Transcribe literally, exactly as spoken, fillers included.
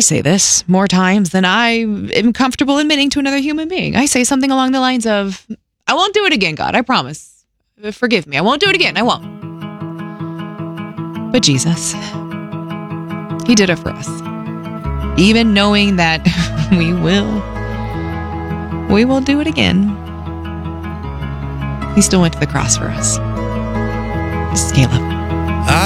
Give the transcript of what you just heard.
say this more times than I am comfortable admitting to another human being. I say something along the lines of, I won't do it again, God, I promise. Forgive me, I won't do it again, I won't. But Jesus, he did it for us. Even knowing that we will, we will do it again. He still went to the cross for us. This is Kayla.